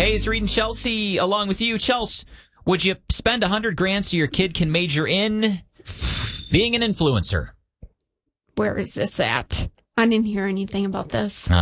Hey, it's Reed and Chelsea along with you. Chelsea, would you spend $100,000 so your kid can major in being an influencer? Where is this at? I didn't hear anything about this.